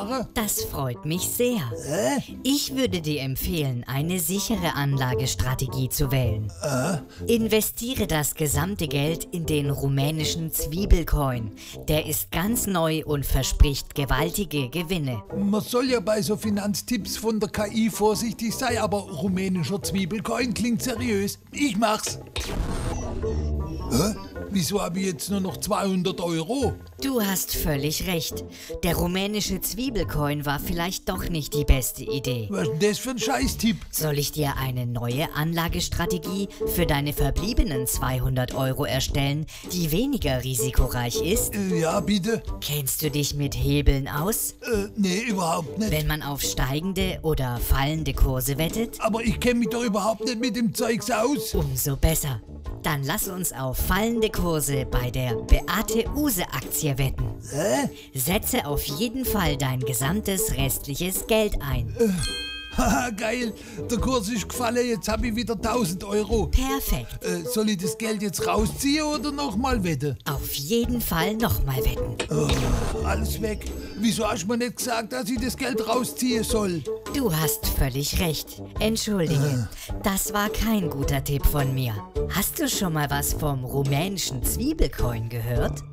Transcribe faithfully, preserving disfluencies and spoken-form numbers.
machen? Das freut mich sehr. Äh? Ich würde dir empfehlen, eine sichere Anlagestrategie zu wählen. Äh? Investiere das gesamte Geld in den rumänischen Zwiebelcoin. Der ist ganz neu und verspricht gewaltige Gewinne. Man soll ja bei so Finanztipps von der K I vorsichtig sein, aber rumänischer Zwiebelcoin klingt seriös. Ich mach's. Hä? Wieso habe ich jetzt nur noch zweihundert Euro? Du hast völlig recht. Der rumänische Zwiebelcoin war vielleicht doch nicht die beste Idee. Was ist denn das für ein Scheißtipp? Soll ich dir eine neue Anlagestrategie für deine verbliebenen zweihundert Euro erstellen, die weniger risikoreich ist? Äh, ja, bitte. Kennst du dich mit Hebeln aus? Äh, nee, überhaupt nicht. Wenn man auf steigende oder fallende Kurse wettet? Aber ich kenne mich doch überhaupt nicht mit dem Zeugs aus. Umso besser. Dann lass uns auf fallende Kurse bei der Beate Uhse Aktie wetten. Hä? Setze auf jeden Fall dein gesamtes restliches Geld ein. Haha, geil. Der Kurs ist gefallen, jetzt habe ich wieder tausend Euro. Perfekt. Äh, soll ich das Geld jetzt rausziehen oder nochmal wetten? Auf jeden Fall nochmal wetten. Oh, alles weg. Wieso hast du mir nicht gesagt, dass ich das Geld rausziehen soll? Du hast völlig recht. Entschuldige, das war kein guter Tipp von mir. Hast du schon mal was vom rumänischen Zwiebelcoin gehört?